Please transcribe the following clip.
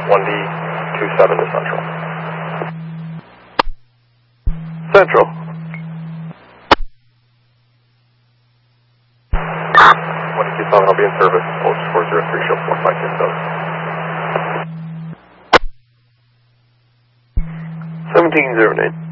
1D27 to Central. Central. 1D27, I'll be in service. Post 403, show 4567. 1709.